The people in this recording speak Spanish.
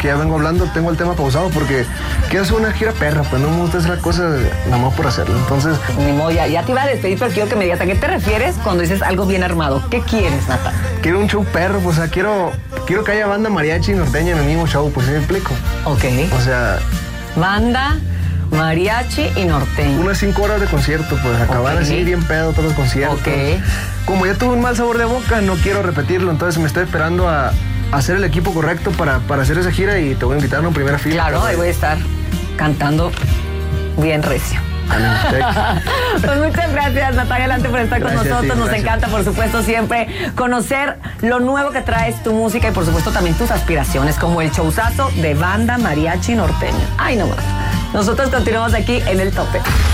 que ya vengo hablando, tengo el tema pausado porque quiero hacer una gira perra, pues no me gusta hacer la cosa nada más por hacerlo. Entonces, ni modo, ya te iba a despedir, pero quiero que me digas, ¿a qué te refieres cuando dices algo bien armado? ¿Qué quieres, Nata? quiero un show perro, pues, o sea, quiero que haya banda mariachi y norteña en el mismo show, pues, ¿sí me explico? Ok. O sea, banda, mariachi y norteño. unas 5 horas de concierto, pues, acabar así bien pedo todos los conciertos. Ok. Como ya tuve un mal sabor de boca, no quiero repetirlo, entonces me estoy esperando a hacer el equipo correcto para hacer esa gira y te voy a invitar a una primera fila. Claro, ahí voy a estar cantando bien recio. Pues muchas gracias, Natalia Galante, por estar con nosotros. Nos encanta, por supuesto, siempre conocer lo nuevo que traes, tu música y, por supuesto, también tus aspiraciones, como el showzazo de banda mariachi norteño. Ay, no más. Nosotros continuamos aquí en El Tope.